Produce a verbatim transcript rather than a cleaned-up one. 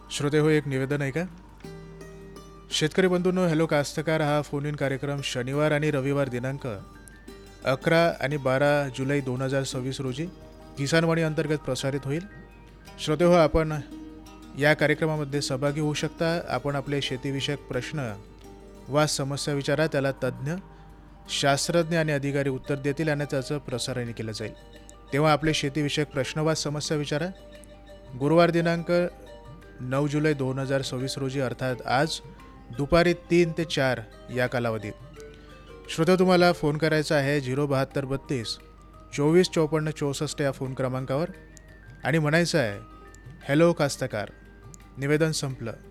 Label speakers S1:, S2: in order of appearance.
S1: श्रोते हो, एक निवेदन आहे का? शेतकरी बंधूंनो, हॅलो कास्तकार हा फोन इन कार्यक्रम शनिवार आणि रविवार दिनांक अकरा आणि बारा जुलै दोन हजार सव्वीस रोजी किसानवाणी अंतर्गत प्रसारित होईल. श्रोते हो, आपण या कार्यक्रमामध्ये सहभागी होऊ शकता. आपण आपले शेतीविषयक प्रश्न वा समस्या विचारा, त्याला तज्ज्ञ शास्त्रज्ञ आणि अधिकारी उत्तर देतील आणि त्याचं प्रसारण केलं जाईल. तेव्हा आपले शेतीविषयक प्रश्न वा समस्या विचारा. गुरुवार दिनांक नऊ जुलै दोन हजार सव्वीस रोजी अर्थात आज दुपारी तीन ते चार या कालावधीत. श्रोते, तुम्हाला फोन करायचा आहे झिरो बहात्तर बत्तीस चोवीस चौपन्न चौसष्ट या फोन क्रमांकावर आणि म्हणायचं आहे हॅलो कास्तकार. निवेदन संपलं.